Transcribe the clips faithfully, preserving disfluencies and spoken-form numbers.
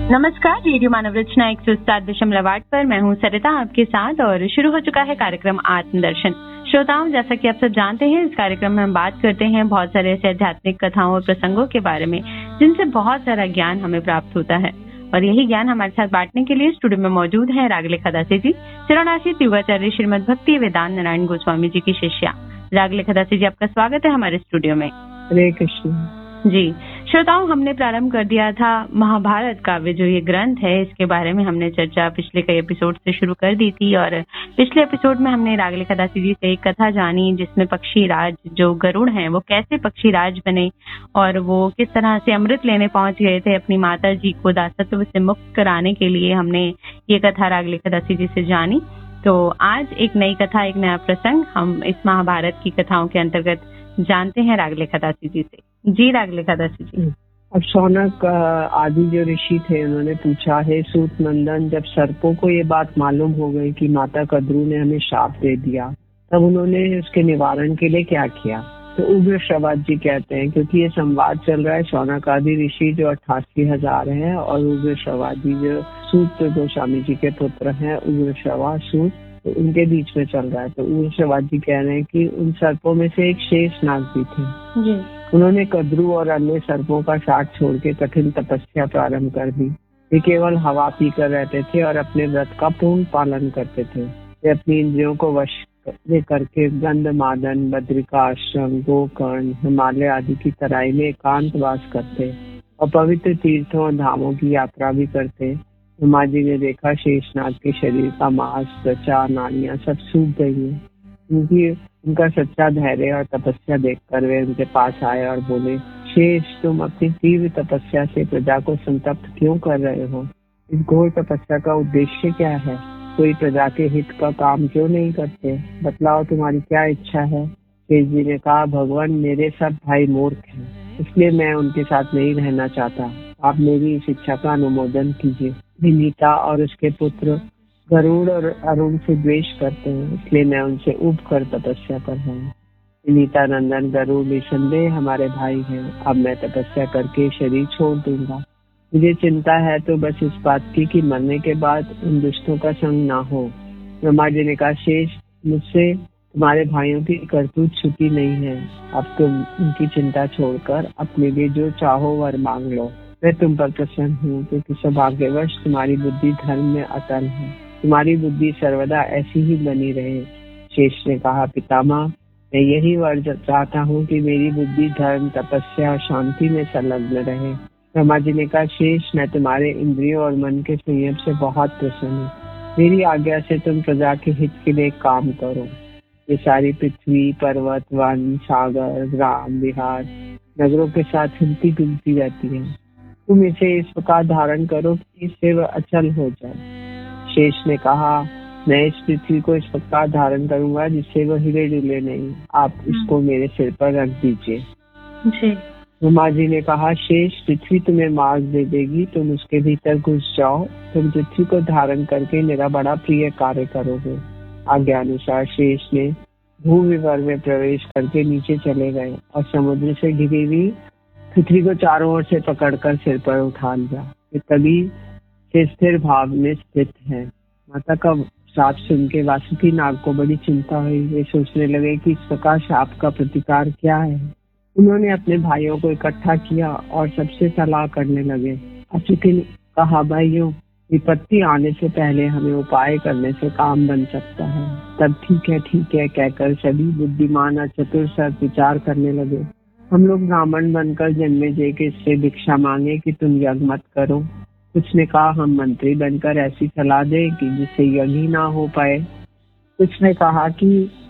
नमस्कार, रेडियो मानव रचना एक सौ सात दशमलव आठ पर मैं हूँ सरिता आपके साथ और शुरू हो चुका है कार्यक्रम आत्मदर्शन। श्रोताओं, जैसा कि आप सब जानते हैं, इस कार्यक्रम में हम बात करते हैं बहुत सारे ऐसे आध्यात्मिक कथाओं और प्रसंगों के बारे में जिनसे बहुत सारा ज्ञान हमें प्राप्त होता है। और यही ज्ञान हमारे साथ बांटने के लिए स्टूडियो में मौजूद है रागलेखा दासी जी, शिरोनाशित युगाचार्य श्रीमद भक्ति वेदांत नारायण गोस्वामी जी की शिष्या। रागलेखा दासी जी, आपका स्वागत है हमारे स्टूडियो में। हरे कृष्ण जी। श्रोताओं, हमने प्रारंभ कर दिया था महाभारत काव्य, जो ये ग्रंथ है, इसके बारे में हमने चर्चा पिछले कई एपिसोड से शुरू कर दी थी। और पिछले एपिसोड में हमने रागलेखा दासी जी से एक कथा जानी जिसमें पक्षी राज जो गरुड़ हैं वो कैसे पक्षी राज बने और वो किस तरह से अमृत लेने पहुंच गए थे अपनी माता जी को दासत्व से मुक्त कराने के लिए। हमने ये कथा रागलेखा दासी जी से जानी। तो आज एक नई कथा, एक नया प्रसंग हम इस महाभारत की कथाओं के अंतर्गत जानते हैं रागलेखा दासी जी से। जी रागलेखा दासी जी। अब शौनक आदि जो ऋषि थे उन्होंने पूछा है सूत नंदन, जब सर्पों को ये बात मालूम हो गई कि माता कद्रू ने हमें शाप दे दिया, तब उन्होंने उसके निवारण के लिए क्या किया? तो उग्र श्रवाद जी कहते हैं, क्योंकि ये संवाद चल रहा है शौनक आदि ऋषि जो अट्ठासी हजार है और उग्र श्रवाद जी जो सूत गोस्वामी जी के पुत्र हैं, उग्र श्रवा सूत, तो उनके बीच में चल रहा है। तो उग्र श्रवाद जी कह रहे हैं कि उन सर्पों में से एक शेष नाग भी थे जी। उन्होंने कद्रू और अन्य सर्पों का साथ छोड़ के कठिन तपस्या प्रारंभ कर दी। वे केवल हवा पीकर रहते थे और अपने व्रत का पूर्ण पालन करते थे। वे अपनी इंद्रियों को वश करके गंधमादन, बद्रिकाश्रम, गोकर्ण, हिमालय आदि की तराई में एकांतवास करते और पवित्र तीर्थों और धामों की यात्रा भी करते। उमा जी ने देखा शेषनाग के शरीर का मांस, त्वचा, नाड़ियां सब सूख गई है। उनकी उनका सच्चा धैर्य और तपस्या देखकर वे उनके पास आए और बोले, शेष, तुम अपनी तीव्र तपस्या से प्रजा को संतप्त क्यों कर रहे हो? इस घोर तपस्या का उद्देश्य क्या है? कोई प्रजा के हित का काम क्यों नहीं करते? बतलाओ, तुम्हारी क्या इच्छा है? शेष जी ने कहा, भगवान, मेरे सब भाई मूर्ख हैं, इसलिए मैं उनके साथ नहीं रहना चाहता। आप मेरी इस इच्छा का अनुमोदन कीजिए। विनीता और उसके पुत्र गरुड़ और अरुण से द्वेष करते हैं, इसलिए मैं उनसे उब कर तपस्या कर रहा हूँ। विनीता नंदन गरुड़ निसंदेह हमारे भाई हैं। अब मैं तपस्या करके शरीर छोड़ दूंगा। मुझे चिंता है तो बस इस बात की कि मरने के बाद उन दुष्टों का संग ना हो। ब्रह्मा जी ने कहा, शेष, मुझसे तुम्हारे भाइयों की करतूत छुपी नहीं है। अब तुम उनकी चिंता छोड़कर अपने लिए जो चाहो वर मांग लो। मैं तुम पर प्रसन्न हूँ, क्योंकि सौभाग्यवश तुम्हारी बुद्धि धर्म में अटल है। तुम्हारी बुद्धि सर्वदा ऐसी ही बनी रहे। शेष ने कहा, पितामह, मैं यही वर चाहता हूँ कि मेरी बुद्धि धर्म, तपस्या और शांति में संलग्न रहे। ब्रह्मा जी ने कहा, शेष, मैं तुम्हारे इंद्रियों और मन के संयम से बहुत प्रसन्न हूँ। मेरी आज्ञा से तुम प्रजा के हित के लिए काम करो। ये सारी पृथ्वी, पर्वत, वन, सागर, ग्राम, विहार, नगरों के साथ हिलती डुलती रहती है। तुम इसे इस प्रकार धारण करो कि इससे वह अचल हो जाए। शेष ने कहा, मैं इस पृथ्वी को इस प्रकार धारण करूंगा जिससे वह हिले डुले नहीं। आप इसको मेरे सिर पर रख दीजिए। जी। उमा जी ने कहा, शेष, पृथ्वी तुम्हें मार्ग दे देगी, तुम उसके भीतर घुस जाओ। तुम पृथ्वी को धारण करके मेरा बड़ा प्रिय कार्य करोगे। आज्ञा अनुसार शेष ने भूविवर में प्रवेश करके नीचे चले गए और समुद्र से घिरी हुई पृथ्वी को चारों ओर से पकड़कर सिर पर उठा लिया। तभी से स्थिर भाव में स्थित है। माता का शाप सुन के वासुकी नाग को बड़ी चिंता हुई। वे सोचने लगे कि इस प्रकार शाप का प्रतिकार क्या है। उन्होंने अपने भाइयों को इकट्ठा किया और सबसे सलाह करने लगे। वासुकी ने कहा, भाइयों, विपत्ति आने से पहले हमें उपाय करने से काम बन सकता है। तब ठीक है ठीक है कहकर सभी बुद्धिमान और चतुर सर विचार करने लगे। हम लोग ब्राह्मण बनकर जन्मेजय के इससे भिक्षा मांगे कि तुम यज्ञ मत करो। कुछ ने कहा, हम मंत्री बनकर ऐसी सलाह दें कि जिससे यज्ञ ही ना हो पाए। कुछ ने कहा कि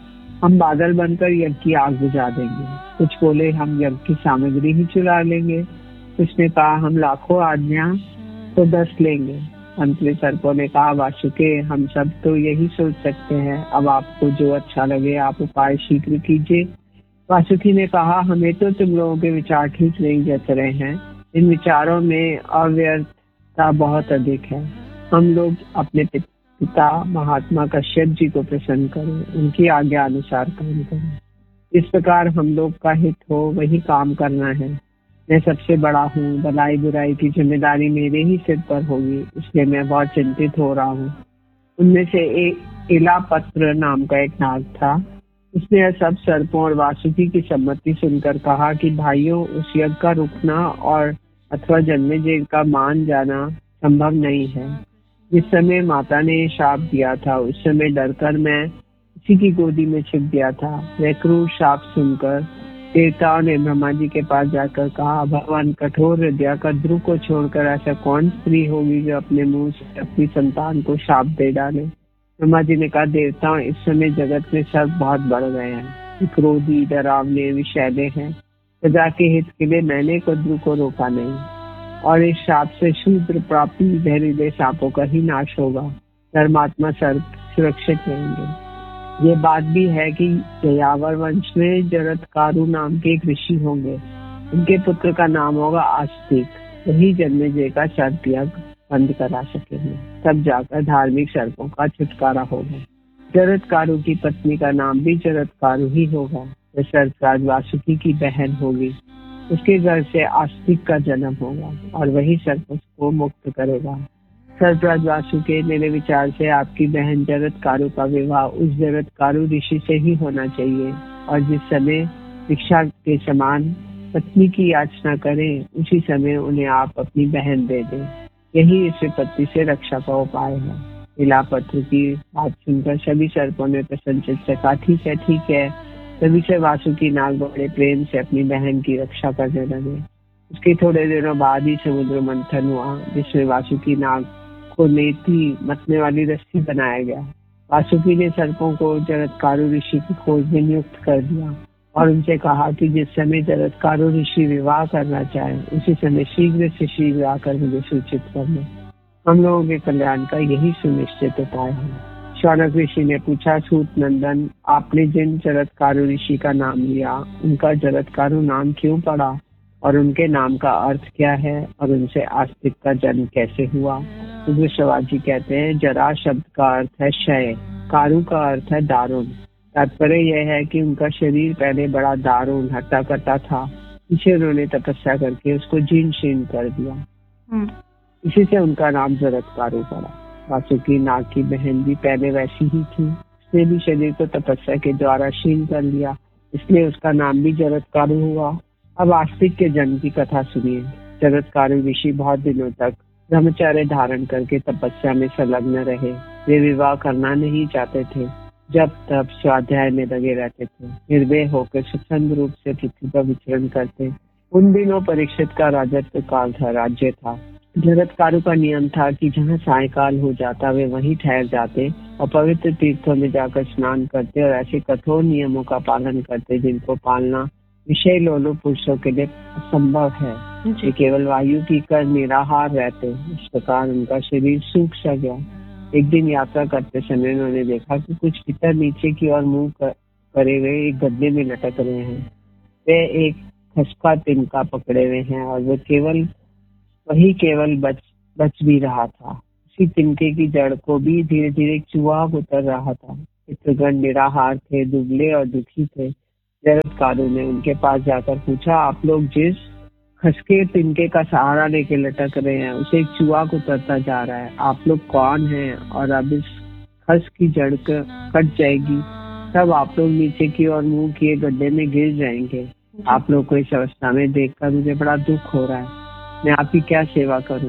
हम बादल बनकर यज्ञ की आग बुझा देंगे। कुछ बोले, हम यज्ञ की सामग्री ही चुरा लेंगे। कुछ ने कहा, हम लाखों आज्ञा तो दस लेंगे। अंत में सर्पों ने कहा, वासुके, हम सब तो यही सोच सकते हैं। अब आपको जो अच्छा लगे आप उपाय शीघ्र कीजिए। वासुकी ने कहा, हमें तो तुम लोगों के विचार ठीक नहीं जच रहे हैं। इन विचारों में अव्यर्थता बहुत अधिक है। हम लोग अपने पिता महात्मा कश्यप जी को प्रसन्न करें, उनकी आज्ञा अनुसार काम करें। इस प्रकार हम लोग का हित हो वही काम करना है। मैं सबसे बड़ा हूँ, भलाई बुराई की जिम्मेदारी मेरे ही सिर पर होगी, इसलिए मैं बहुत चिंतित हो रहा हूँ। उनमें से एक इलापत्र नाम का एक नाग था। उसने यह सब सर्पों और वासुकी की सम्मति सुनकर कहा कि भाइयों, उस यज्ञ का रुकना और अथवा जन्मेजय का मान जाना संभव नहीं है। जिस समय माता ने शाप दिया था उस समय डरकर मैं उसी की गोदी में छिप गया था। वह क्रूर शाप सुनकर देवताओं ने ब्रह्मा जी के पास जाकर कहा, भगवान कठोर हृदय का ध्रुव को छोड़कर ऐसा कौन स्त्री होगी जो अपने मुंह से अपनी संतान को शाप दे डाले। ब्रह्मा जी ने कहा, देवताओं, इस समय जगत में सर्प बहुत बढ़ गए हैं, क्रोधी, डरावने, विषैले हैं। प्रजा के हित के लिए मैंने कद्रु को रोका नहीं, और इस शाप से शूद्र प्राप्ति जहरीले सांपों का ही नाश होगा। धर्मात्मा सर्प सुरक्षित रहेंगे। ये बात भी है कि जयावर वंश में जरत्कारु नाम के एक ऋषि होंगे। उनके पुत्र का नाम होगा आस्तिक। वही जन्मेजय का सर्प यज्ञ बंद करा सकेंगे, तब जाकर धार्मिक सर्पों का छुटकारा होगा। जरत्कारु की पत्नी का नाम भी जरत्कारु ही होगा। वह सर्पराज वासुकी की बहन होगी। उसके घर से आस्तिक का जन्म होगा और वही सर्प को मुक्त करेगा। सर्पराज वासुकी, मेरे विचार से आपकी बहन जरत्कारु का विवाह उस जरत्कारु ऋषि से ही होना चाहिए, और जिस समय भिक्षा के समान पत्नी की याचना करें उसी समय उन्हें आप अपनी बहन दे दें। यही इस विपत्ति से रक्षा का उपाय है। इलापत्र की बात सुनकर सभी सर्पों ने प्रसन्नचित्त से कहा, ठीक है ठीक है। तभी से वासुकी नाग बड़े प्रेम से अपनी बहन की रक्षा करने लगे। उसके थोड़े दिनों बाद ही समुद्र मंथन हुआ, जिसमें वासुकी नाग को नेति मतने वाली रस्सी बनाया गया। वासुकी ने सर्पों को जरत्कारु ऋषि की खोज में नियुक्त कर दिया और उनसे कहा कि जिस समय जरत्कारु ऋषि विवाह करना चाहे उसी समय शीघ्र से शीघ्र आकर मुझे सूचित करना। हम लोगों के कल्याण का यही सुनिश्चित उपाय है। शौनक ऋषि ने पूछा, सूत नंदन, आपने जिन जरत्कारु ऋषि का नाम लिया उनका जरत्कारु नाम क्यों पड़ा और उनके नाम का अर्थ क्या है और उनसे आस्तिक का जन्म कैसे हुआ? शिवाजी कहते हैं, जरा शब्द का अर्थ है क्षय, कारु का अर्थ है दारुण। तात्पर्य यह है कि उनका शरीर पहले बड़ा दारुण हट्टा कट्टा था, इसे उन्होंने तपस्या करके उसको जीर्ण शीर्ण कर दिया। इसी से उनका नाम जरत्कारु पड़ा। वासुकी नाग की बहन भी पहले वैसी ही थी, उसने भी शरीर को तपस्या के द्वारा क्षीण कर लिया, इसलिए उसका नाम भी जरत्कारु हुआ। अब आस्तिक के जन्म की कथा सुनिए। जरत्कारु ऋषि बहुत दिनों तक ब्रह्मचर्य धारण करके तपस्या में संलग्न रहे। वे विवाह करना नहीं चाहते थे, जब तब स्वाध्याय में लगे रहते थे, निर्भय होकर स्वच्छंद रूप से पृथ्वी पर विचरण करते। उन दिनों परीक्षित का राजत्व काल था, राज्य था। जरत्कारु का नियम था कि जहाँ सायकाल हो जाता वे वहीं ठहर जाते और पवित्र तीर्थों में जाकर स्नान करते और ऐसे कठोर नियमों का पालन करते जिनको पालना विषय लोलो पुरुषों के लिए असंभव है। वे केवल वायु की कर निराहार रहते। इस प्रकार उनका शरीर सूख सा गया। एक दिन यात्रा करते समय उन्होंने देखा कि कुछ पितर नीचे की ओर मुंह करे हुए एक गड्ढे में लटक रहे हैं। वे एक खसका तिनका पकड़े हुए हैं और वो केवल वही केवल बच बच भी रहा था। उसी तिनके की जड़ को भी धीरे धीरे चूहा उतर रहा था। पितृगण निराहार थे, दुबले और दुखी थे। जरत्कारु ने उनके पास जाकर पूछा, आप लोग जिस खसके तिनके का सहारा लेके लटक रहे हैं उसे एक चूहा उतरता जा रहा है, आप लोग कौन हैं? और अब इस खस की जड़ कट जाएगी तब आप लोग नीचे की ओर मुंह किए गड्ढे में गिर जाएंगे। आप लोग को इस अवस्था में देखकर मुझे बड़ा दुख हो रहा है। मैं आपकी क्या सेवा करूं?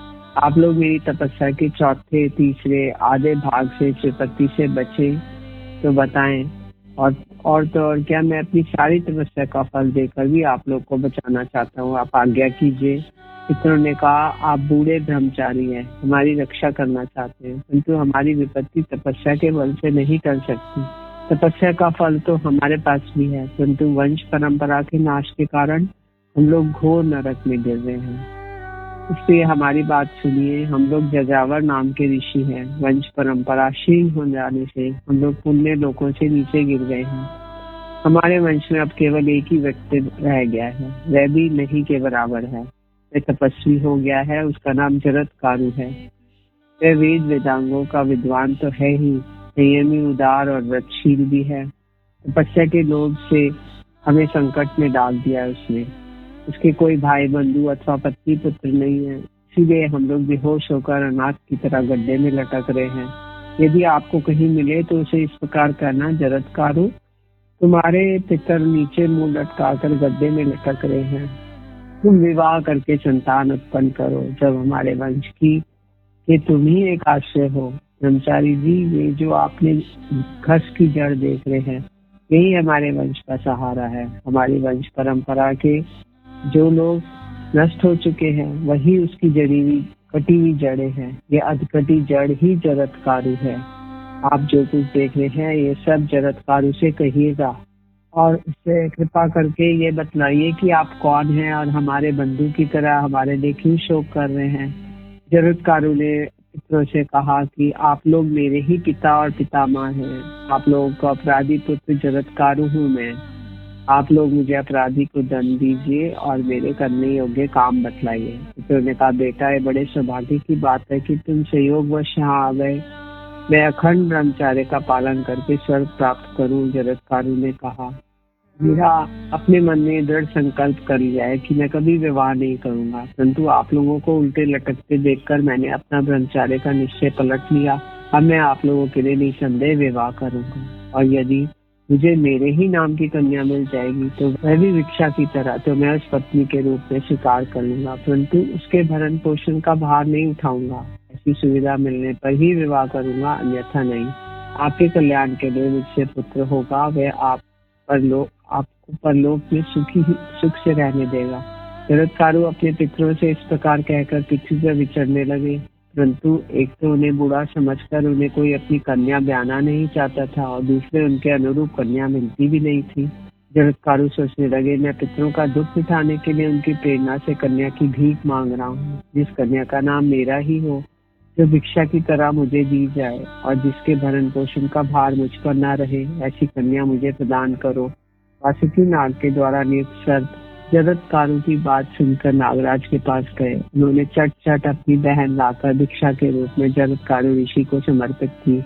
आप लोग मेरी तपस्या के चौथे तीसरे आधे भाग से विपत्ति से बचे तो बताएं, और और तो और क्या मैं अपनी सारी तपस्या का फल देकर भी आप लोग को बचाना चाहता हूँ। आप आज्ञा कीजिए। पितरों ने कहा, आप बूढ़े ब्रह्मचारी हैं, हमारी रक्षा करना चाहते हैं, किंतु हमारी विपत्ति तपस्या के बल से नहीं कर सकती। तपस्या का फल तो हमारे पास भी है, किंतु वंश परंपरा के नाश के कारण हम लोग घोर नरक में गिर रहे हैं। इसलिए हमारी बात सुनिए। हम लोग जजावर नाम के ऋषि हैं। वंश परंपरा क्षीण हो जाने से हम लोग पुण्य लोकों से नीचे गिर गए हैं। हमारे वंश में अब केवल एक ही व्यक्ति रह गया है, वह भी नहीं के बराबर है। वह तपस्वी हो गया है, उसका नाम जरत्कारु है। वह वेद वेदांगों का विद्वान तो है ही, संयमी, उदार और व्रतशील भी है। तपस्या के लोभ से हमें संकट में डाल दिया है उसने। उसके कोई भाई बंधु अथवा पति पुत्र नहीं है, इसीलिए हम लोग बेहोश होकर अनाथ की तरह गड्ढे में लटक रहे हैं। यदि आपको कहीं मिले तो उसे इस प्रकार कहना, जरत्कारु, तुम्हारे पितर नीचे मुंह लटकाकर गड्ढे में लटक रहे हैं, तुम विवाह करके संतान उत्पन्न करो, जब हमारे वंश की कि तुम ही एक आश्रय हो। ब्रह्मचारी जी, ये जो आपने घस की जड़ देख रहे हैं, यही हमारे वंश का सहारा है। हमारी वंश परंपरा के जो लोग नष्ट हो चुके हैं, वही उसकी जड़ी हुई कटी हुई जड़ें हैं। ये अधकटी जड़ ही जरत्कारु है। आप जो कुछ देख रहे हैं, ये सब जरत्कारु से कहिएगा और उससे कृपा करके ये बतलाइए कि आप कौन हैं और हमारे बंधु की तरह हमारे लिए क्यों शोक कर रहे हैं। जरत्कारु ने पितरों से कहा कि आप लोग मेरे ही पिता और पितामह हैं। आप लोगों का अपराधी पुत्र जरत्कारु हूँ मैं। आप लोग मुझे अपराधी को दंड दीजिए और मेरे करने योग्य काम बतलाइए। पितरों ने कहा, बेटा, ये बड़े सौभाग्य की बात है कि तुम संयोगवश यहाँ आ गए। मैं अखंड ब्रह्मचर्य का पालन करके स्वर्ग प्राप्त करूं। जरत्कारु ने कहा, मेरा अपने मन में दृढ़ संकल्प कर लिया है कि मैं कभी विवाह नहीं करूंगा, परंतु आप लोगों को उल्टे लटकते देखकर मैंने अपना ब्रह्मचर्य का निश्चय पलट लिया। अब मैं आप लोगों के लिए निसंदेह विवाह करूंगा, और यदि मुझे मेरे ही नाम की कन्या मिल जाएगी तो वह भी भिक्षा की तरह तो मैं उस पत्नी के रूप में स्वीकार कर लूंगा, परंतु उसके भरण पोषण का भार नहीं उठाऊंगा। ऐसी सुविधा मिलने पर ही विवाह करूंगा, अन्यथा नहीं। आपके कल्याण के लिए मुझसे पुत्र होगा, वह आप परलोक आपको परलोक में सुखी सुख से रहने देगा। जरत्कारु अपने पितरों से इस प्रकार कहकर पृथ्वी पर विचरने लगे, परंतु एक तो उन्हें बुरा समझकर उन्हें कोई अपनी कन्या ब्याना नहीं चाहता था, और दूसरे उनके अनुरूप कन्या मिलती भी नहीं थी। जरत्कारु सोचने लगे, मैं पितरों का दुख उठाने के लिए उनकी प्रेरणा से कन्या की भीख मांग रहा हूँ। जिस कन्या का नाम मेरा ही हो, जो भिक्षा की तरह मुझे दी जाए और जिसके भरण पोषण का भार मुझ पर न रहे, ऐसी कन्या मुझे प्रदान करो। वासुकी नाग के द्वारा नियुक्त शर्त जरत्कारु की बात सुनकर नागराज के पास गए। उन्होंने चट चट अपनी बहन लाकर भिक्षा के रूप में जरत्कारु ऋषि को समर्पित की।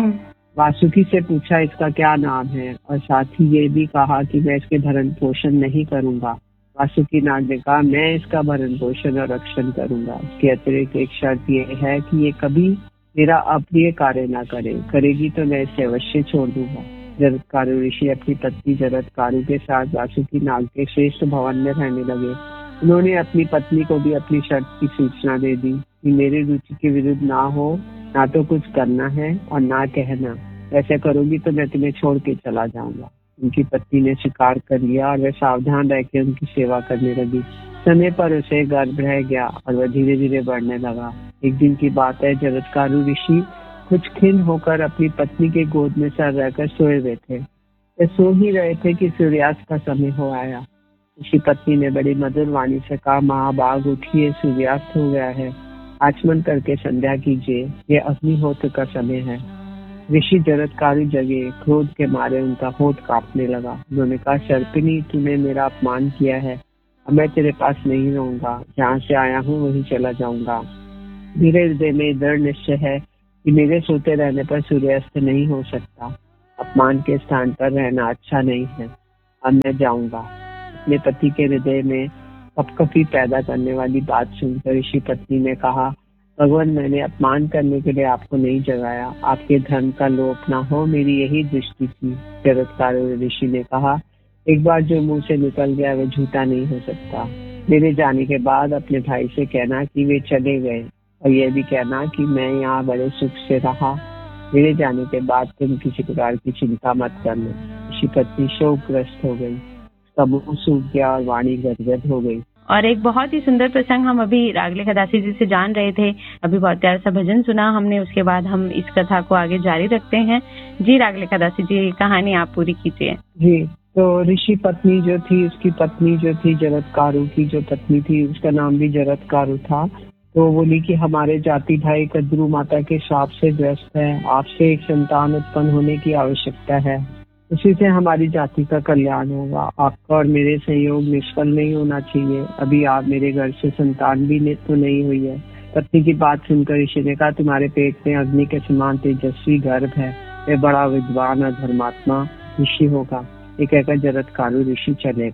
वासुकी से पूछा इसका क्या नाम है, और साथ ही ये भी कहा कि मैं इसके भरण पोषण नहीं करूंगा। वासुकी नाग ने कहा, मैं इसका भरण पोषण और रक्षण करूंगा। इसके अतिरिक्त एक शर्त यह है कि ये कभी मेरा अप्रिय कार्य ना करे, करेगी तो मैं इसे अवश्य छोड़ दूंगा। जरत्कारु ऋषि अपनी पत्नी जरत्कारु के साथ वासुकी नाग के श्रेष्ठ भवन में रहने लगे। उन्होंने अपनी पत्नी को भी अपनी शर्त की सूचना दे दी कि मेरी रुचि के विरुद्ध ना हो, ना तो कुछ करना है और ना कहना। ऐसा करोगी तो मैं तुम्हें छोड़ के चला जाऊंगा। उनकी पत्नी ने स्वीकार कर लिया और वह सावधान रह के उनकी सेवा करने लगी। समय पर उसे गर्भ रह गया और वह धीरे धीरे बढ़ने लगा। एक दिन की बात है, जरत्कारु ऋषि कुछ खिन्न होकर अपनी पत्नी के गोद में सर रहकर सोए हुए थे। वे सो ही रहे थे कि सूर्यास्त का समय हो आया। ऋषि पत्नी ने बड़ी मधुर वाणी से कहा, महाभाग उठिए, सूर्यास्त हो गया है, आचमन करके संध्या कीजिए, ये अग्निहोत्र का समय है। ऋषि जरत्कारु जगे, क्रोध के मारे उनका होठ कांपने लगा। उन्होंने कहा, सर्पिणी, तूने मेरा अपमान किया है, अब मैं तेरे पास नहीं रहूंगा, जहाँ से आया हूँ वहीं चला जाऊंगा। मेरे हृदय में दृढ़ निश्चय है कि मेरे सोते रहने पर सूर्यास्त नहीं हो सकता। अपमान के स्थान पर रहना अच्छा नहीं है, अब मैं जाऊंगा। अपने पति के हृदय में कपकपी पैदा करने वाली बात सुनकर ऋषि पत्नी ने कहा, भगवान, मैंने अपमान करने के लिए आपको नहीं जगाया, आपके धर्म का लोप ना हो, मेरी यही दृष्टि थी। जरत्कारु ऋषि ने कहा, एक बार जो मुंह से निकल गया वह झूठा नहीं हो सकता। मेरे जाने के बाद अपने भाई से कहना कि वे चले गए, और यह भी कहना कि मैं यहाँ बड़े सुख से रहा। मेरे जाने के बाद तुम किसी प्रकार की चिंता मत करना। ऋषि पत्नी शोकग्रस्त हो गई, उसका मुंह सूख गया और वाणी गदगद हो गई। और एक बहुत ही सुंदर प्रसंग हम अभी रागले खदासी जी से जान रहे थे। अभी बहुत प्यारा सा भजन सुना हमने, उसके बाद हम इस कथा को आगे जारी रखते हैं। जी रागले खदासी जी, कहानी आप पूरी कीजिए। जी, तो ऋषि पत्नी जो थी, उसकी पत्नी जो थी, जरत्कारु की जो पत्नी थी, उसका नाम भी जरत्कारु था। तो बोली कि हमारे जाति भाई कद्रू माता के श्राप से ग्रस्त है, आपसे एक संतान उत्पन्न होने की आवश्यकता है, उसी से हमारी जाति का कल्याण होगा। आपका और मेरे संयोग निष्फल नहीं होना चाहिए। अभी आप मेरे घर से संतान भी तो नहीं हुई है। पत्नी की बात सुनकर ऋषि ने कहा, तुम्हारे पेट में अग्नि के समान तेजस्वी गर्भ है, वह बड़ा विद्वान और धर्मात्मा ऋषि होगा। ये कहकर जरत्कारु ऋषि चले गए।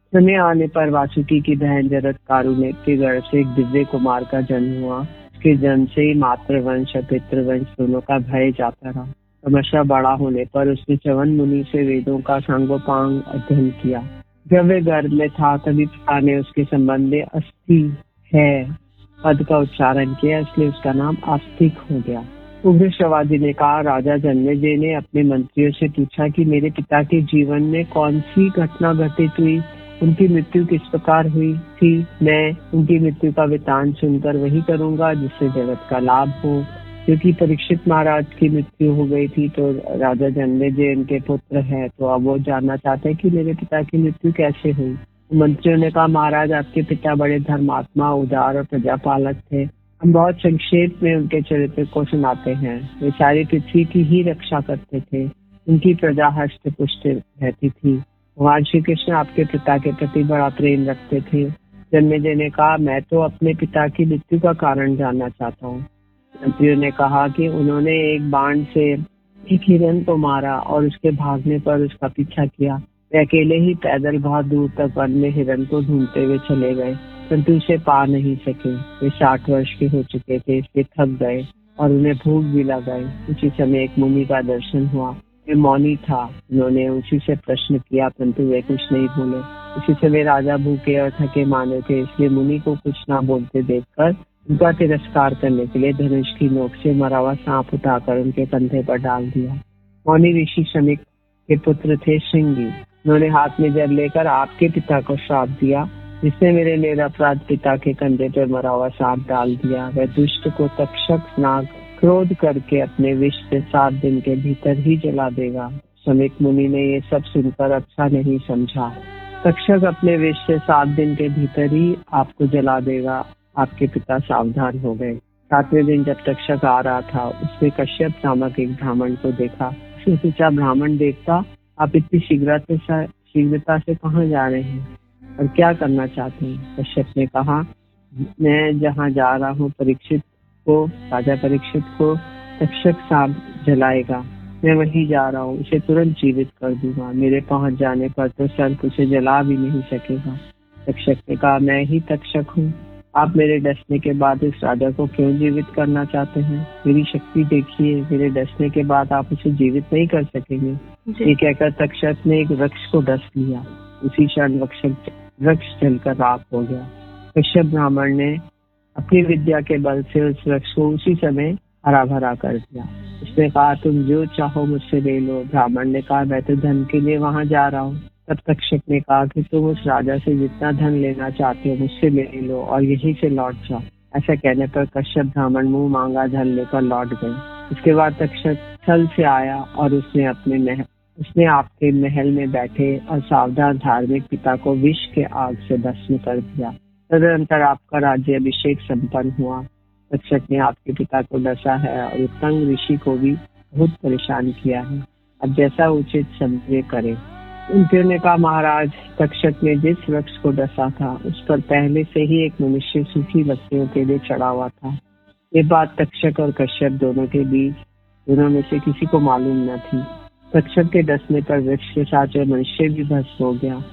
समय आने पर वासुकी की बहन जरत्कारु ने के गर्भ से एक दिव्य कुमार का जन्म हुआ। उसके जन्म से ही मातृवंश और पितृवंश दोनों का भय जाता रहा। क्रमशः बड़ा होने पर उसने च्यवन मुनि से वेदों का सांगोपांग अध्ययन किया। जब वे गर्भ में था तभी पिता ने उसके संबंध में अस्थि है पद का उच्चारण किया, इसलिए उसका नाम आस्तिक हो गया। उग्र शवादी ने कहा, राजा जन्मेजय ने अपने मंत्रियों से पूछा कि मेरे पिता के जीवन में कौन सी घटना घटित हुई, उनकी मृत्यु किस प्रकार हुई थी। मैं उनकी मृत्यु का वृतांत सुनकर वही करूंगा जिससे जगत का लाभ हो। क्योंकि परीक्षित महाराज की मृत्यु हो गई थी तो राजा जन्मेजय उनके पुत्र हैं, तो अब वो जानना चाहते हैं कि मेरे पिता की मृत्यु कैसे हुई। मंत्रियों ने कहा, महाराज आपके पिता बड़े धर्मात्मा, उदार और प्रजापालक थे। हम बहुत संक्षेप में उनके चरित्र को सुनाते हैं। वे सारी पृथ्वी की ही रक्षा करते थे। उनकी प्रजा हष्ट पुष्ट रहती थी। भगवान श्री कृष्ण आपके पिता के प्रति बड़ा प्रेम रखते थे। जन्मेजय ने कहा, मैं तो अपने पिता की मृत्यु का कारण जानना चाहता हूँ। मंत्रियों ने कहा कि उन्होंने एक बाण से एक हिरण को मारा और उसके भागने पर उसका पीछा किया। वे अकेले ही पैदल बहुत दूर तक वन में हिरण को ढूंढते हुए चले गए, परंतु उसे पा नहीं सके। वे साठ वर्ष के हो चुके थे, इसलिए थक गए और उन्हें भूख भी लग गई। उसी समय एक मुनि का दर्शन हुआ। वे मौनी था। उन्होंने उसी से प्रश्न किया, परंतु वे कुछ नहीं बोले। उसी समय राजा भूखे और थके माने थे, इसलिए मुनि को कुछ ना बोलते देखकर उनका तिरस्कार करने के लिए धनुष की नोक से मरा हुआ सांप उठाकर उनके कंधे पर डाल दिया। मौनी ऋषि शमिक के पुत्र थे श्रृंगी। उन्होंने हाथ में जल लेकर आपके पिता को श्राप दिया, जिसने मेरे निरपराध पिता के कंधे पर मरा हुआ सांप डाल दिया। वह दुष्ट को तक्षक नाग क्रोध करके अपने विष से सात दिन के भीतर ही जला देगा। शमिक मुनि ने ये सब सुनकर अच्छा नहीं समझा। तक्षक अपने विष से सात दिन के भीतर ही आपको जला देगा। आपके पिता सावधान हो गए। सातवें दिन जब तक्षक आ रहा था, उसने कश्यप नामक एक ब्राह्मण को देखा। उसने पूछा, ब्राह्मण देवता, आप इतनी शीघ्रता शीघ्रता से कहाँ जा रहे हैं और क्या करना चाहते हैं? कश्यप ने कहा, मैं जहाँ जा रहा हूँ परीक्षित को राजा परीक्षित को तक्षक सांप जलाएगा। मैं वहीं जा रहा हूँ, उसे तुरंत जीवित कर दूंगा। मेरे पहुंच जाने पर तो सर्प उसे जला भी नहीं सकेगा। तक्षक ने कहा, मैं ही तक्षक हूँ। आप मेरे डसने के बाद इस राजा को क्यों जीवित करना चाहते हैं? मेरी शक्ति देखिए, मेरे डसने के बाद आप उसे जीवित नहीं कर सकेंगे। ये कहकर तक्षक ने एक वृक्ष को डस लिया। उसी क्षण वृक्ष जलकर राख हो गया। कश्यप ब्राह्मण ने अपनी विद्या के बल से उस वृक्ष को उसी समय हरा भरा कर दिया। उसने कहा, तुम जो चाहो मुझसे ले लो। ब्राह्मण ने कहा, मैं तो धन के लिए वहां जा रहा हूँ। तब तक्षक ने कहा कि तुम उस राजा से जितना धन लेना चाहते हो मुझसे ले लो और यहीं से लौट जाओ। ऐसा कहने पर कश्यप ब्राह्मण मुंह मांगा धन लेकर लौट गए। उसके बाद तक्षक छल से आया और उसने अपने महल उसने आपके महल में बैठे और सावधान धार्मिक पिता को विष के आग से भस्म कर दिया। तदनंतर आपका राज्य अभिषेक संपन्न हुआ। तक्षक ने आपके पिता को डसा है और उत्तंग ऋषि को भी बहुत परेशान किया है। अब जैसा उचित समझे करे। उन्होंने कहा, महाराज, तक्षक ने जिस वृक्ष को डसा था उस पर पहले से ही एक मनुष्य सूखी लकड़ियों के लिए चढ़ा हुआ था। ये बात तक्षक और कश्यप दोनों के बीच दोनों में से किसी को मालूम न थी। तक्षक के डसने पर वृक्ष के साथ जो मनुष्य भी भस्म हो गया।